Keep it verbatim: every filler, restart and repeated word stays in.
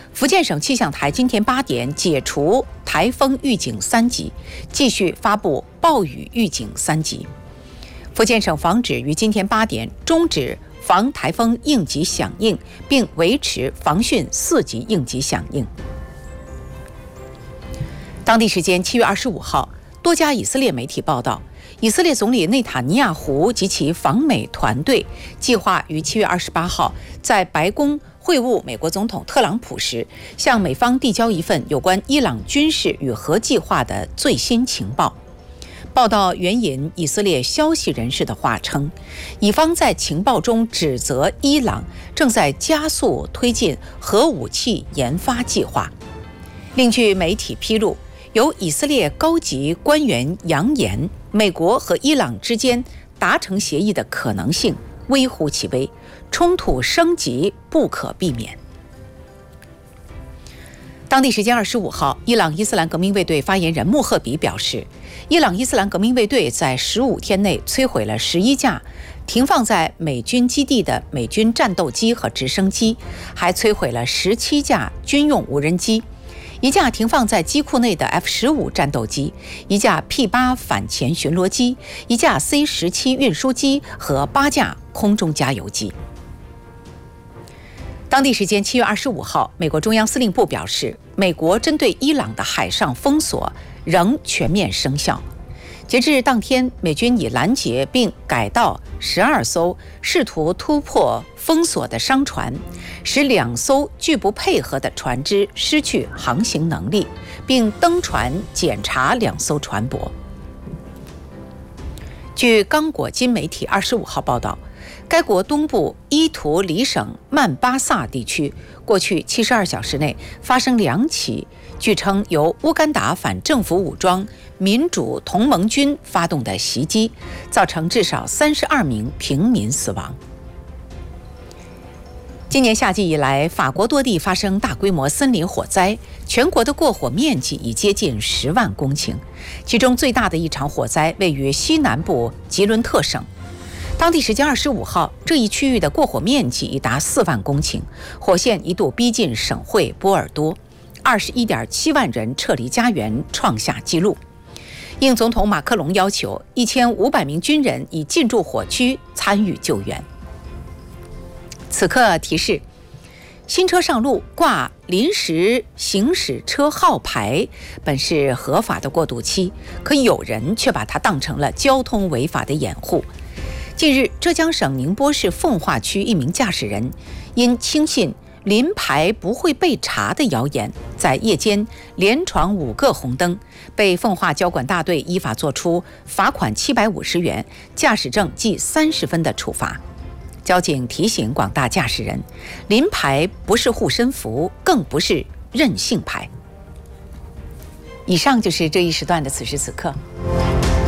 福建省气象台今天八点解除台风预警三级，继续发布暴雨预警三级。福建省防指于今天八点终止防台风应急响应，并维持防汛四级应急响应。当地时间七月二十五号，多家以色列媒体报道，以色列总理内塔尼亚胡及其访美团队计划于七月二十八号在白宫会晤美国总统特朗普时，向美方递交一份有关伊朗军事与核计划的最新情报。报道援引以色列消息人士的话称，以方在情报中指责伊朗正在加速推进核武器研发计划。另据媒体披露，有以色列高级官员扬言，美国和伊朗之间达成协议的可能性微乎其微，冲突升级不可避免。当地时间二十五号，伊朗伊斯兰革命卫队发言人穆赫比表示，伊朗伊斯兰革命卫队在十五天内摧毁了十一架停放在美军基地的美军战斗机和直升机，还摧毁了十七架军用无人机，一架停放在机库内的 F 十五 战斗机，一架 P 八 反潜巡逻机，一架 C 十七 运输机和八架空中加油机。当地时间七月二十五号，美国中央司令部表示，美国针对伊朗的海上封锁仍全面生效。截至当天，美军已拦截并改道十二艘试图突破封锁的商船，使两艘拒不配合的船只失去航行能力，并登船检查两艘船舶。据刚果金媒体二十五号报道，该国东部伊图里省曼巴萨地区过去七十二小时内发生两起据称由乌干达反政府武装民主同盟军发动的袭击，造成至少三十二名平民死亡。今年夏季以来，法国多地发生大规模森林火灾，全国的过火面积已接近十万公顷，其中最大的一场火灾位于西南部吉伦特省。当地时间二十五号，这一区域的过火面积已达四万公顷，火线一度逼近省会波尔多，二十一点七万人撤离家园，创下纪录。应总统马克龙要求，一千五百名军人已进驻火区参与救援。此刻提示：新车上路挂临时行驶车号牌本是合法的过渡期，可有人却把它当成了交通违法的掩护。近日，浙江省宁波市奉化区一名驾驶人因轻信临牌不会被查的谣言，在夜间连闯五个红灯，被奉化交管大队依法作出罚款七百五十元、驾驶证记三十分的处罚。交警提醒广大驾驶人，临牌不是护身符，更不是任性牌。以上就是这一时段的此时此刻。